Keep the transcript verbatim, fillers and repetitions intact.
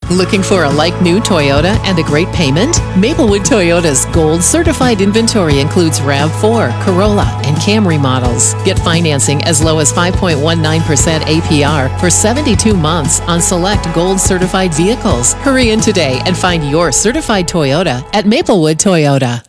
Looking for a like-new Toyota and a great payment? Maplewood Toyota's Gold Certified inventory includes RAV four, Corolla, and Camry models. Get financing as low as five point one nine percent A P R for seventy-two months on select Gold Certified vehicles. Hurry in today and find your certified Toyota at Maplewood Toyota.